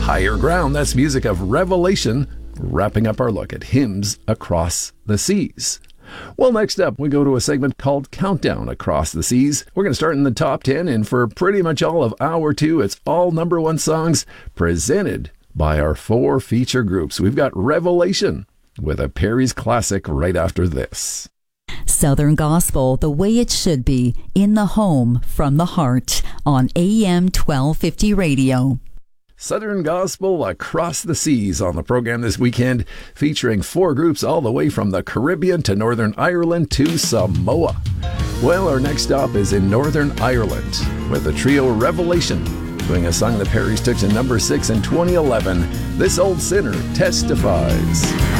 Higher Ground. That's music of Revelation, wrapping up our look at hymns across the seas. Well, next up, we go to a segment called Countdown Across the Seas. We're going to start in the top 10, and for pretty much all of hour 2, it's all number 1 songs presented by our 4 feature groups. We've got Revelation with a Perry's classic right after this. Southern Gospel, the way it should be, in the home, from the heart, on AM 1250 radio. Southern Gospel Across the Seas on the program this weekend, featuring 4 groups all the way from the Caribbean to Northern Ireland to Samoa. Well, our next stop is in Northern Ireland with the trio Revelation, doing a song the Perrys took to number 6 in 2011, This Old Sinner Testifies.